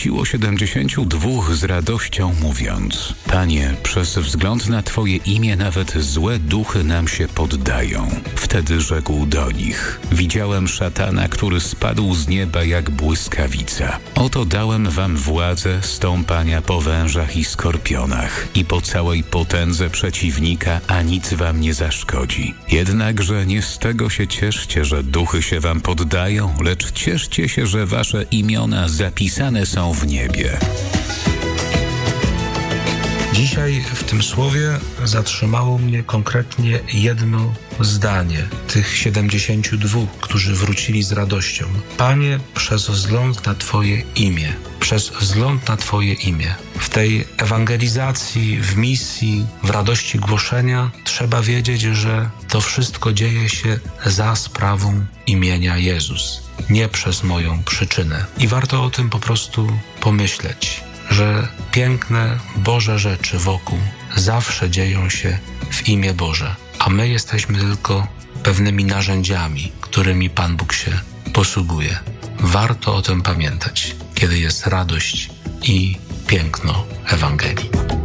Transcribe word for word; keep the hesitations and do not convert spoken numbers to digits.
wróciło siedemdziesięciu dwóch z radością mówiąc: Panie, przez wzgląd na Twoje imię nawet złe duchy nam się poddają. Wtedy rzekł do nich: Widziałem szatana, który spadł z nieba jak błyskawica. Oto dałem wam władzę stąpania po wężach i skorpionach i po całej potędze przeciwnika, a nic wam nie zaszkodzi. Jednakże nie z tego się cieszcie, że duchy się wam poddają, lecz cieszcie się, że wasze imiona zapisane są w niebie. Dzisiaj w tym słowie zatrzymało mnie konkretnie jedno zdanie tych siedemdziesięciu dwóch, którzy wrócili z radością. Panie, przez wzgląd na Twoje imię. Przez wzgląd na Twoje imię. W tej ewangelizacji, w misji, w radości głoszenia trzeba wiedzieć, że to wszystko dzieje się za sprawą imienia Jezus, nie przez moją przyczynę. I warto o tym po prostu pomyśleć, że piękne Boże rzeczy wokół zawsze dzieją się w imię Boże, a my jesteśmy tylko pewnymi narzędziami, którymi Pan Bóg się posługuje. Warto o tym pamiętać, kiedy jest radość i piękno Ewangelii.